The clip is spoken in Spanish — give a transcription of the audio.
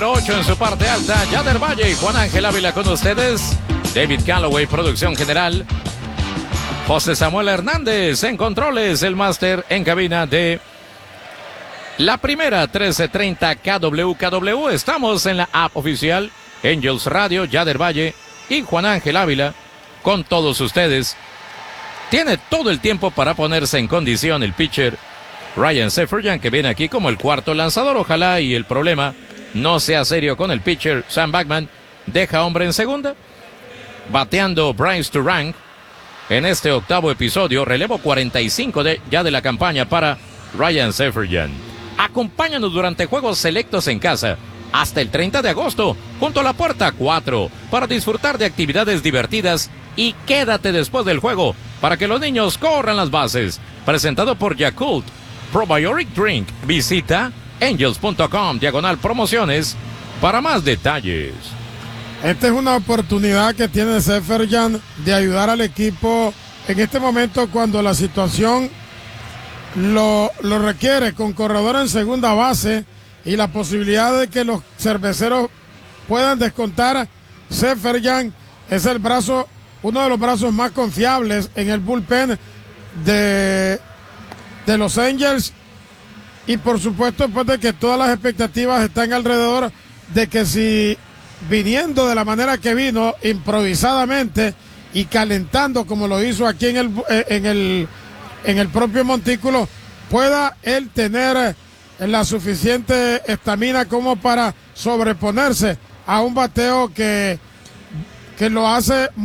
8 en su parte alta, Yader Valle y Juan Ángel Ávila con ustedes. David Calloway, producción general. José Samuel Hernández en controles, el máster en cabina de la primera 1330 KWKW. Estamos en la app oficial Angels Radio, Yader Valle y Juan Ángel Ávila con todos ustedes. Tiene todo el tiempo para ponerse en condición el pitcher Ryan Seferian, que viene aquí como el cuarto lanzador. Ojalá y el problema no sea serio con el pitcher Sam Bachman. Deja hombre en segunda. Bateando Bryce Turang en este octavo episodio. Relevo 45 ya de la campaña para Ryan Seferian. Acompáñanos durante juegos selectos en casa hasta el 30 de agosto junto a la puerta 4 para disfrutar de actividades divertidas y quédate después del juego para que los niños corran las bases. Presentado por Yakult Probiotic Drink. Visita angels.com/promociones para más detalles. Esta es una oportunidad que tiene Seferian de ayudar al equipo en este momento cuando la situación lo requiere, con corredor en segunda base y la posibilidad de que los cerveceros puedan descontar. Seferian es uno de los brazos más confiables en el bullpen de los Angels, y por supuesto después de que todas las expectativas están alrededor de que si viniendo de la manera que vino, improvisadamente y calentando como lo hizo aquí en el propio montículo, pueda él tener la suficiente estamina como para sobreponerse a un bateo que lo hace